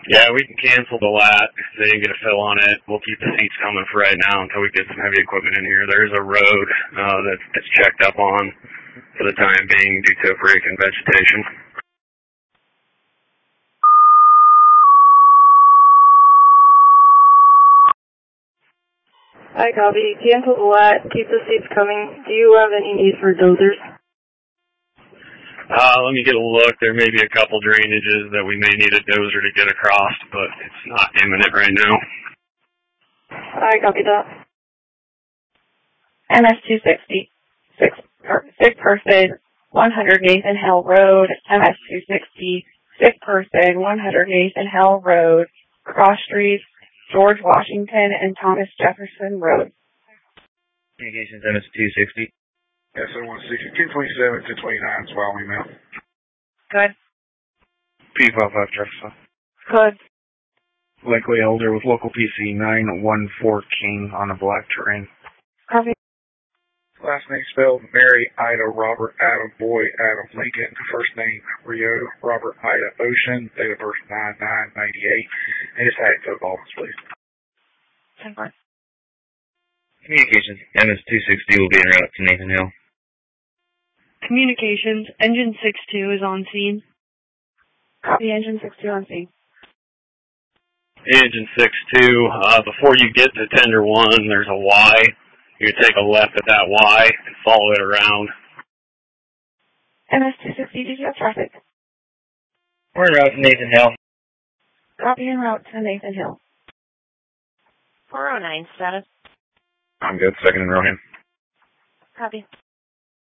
Yeah, we can cancel the lat if they didn't get a fill on it. We'll keep the seats coming for right now until we get some heavy equipment in here. There's a road that's checked up on for the time being due to a break in vegetation. Hi, copy. Cancel the lat. Keep the seats coming. Do you have any need for dozers? Let me get a look. There may be a couple drainages that we may need a dozer to get across, but it's not imminent right now. I copy that. MS-260, sick person, 100 Nathan Hale Road, MS-260, sick person, 100 Nathan Hale Road, cross streets, George Washington and Thomas Jefferson Road. Communications MS-260. SO-160, 227 to 29 is while we now. Good. P55 Jefferson. Good. Likely Elder with local PC 914 King on a black terrain. Copy. Last name spelled Mary, Ida, Robert, Adam, Boy, Adam, Lincoln. First name Rio, Robert, Ida, Ocean. Date of birth 9/9/98. And just had football, please. 10-4. Communications MS-260 will be en route to Nathan Hill. Communications, Engine 62 is on scene. Copy, Engine 62 on scene. Engine 6-2, before you get to Tender 1, there's a Y. You take a left at that Y and follow it around. MS-260, DGS traffic. We're en route to Nathan Hill. Copy, en route to Nathan Hill. 409 status. I'm good. Second in Rohan. Copy.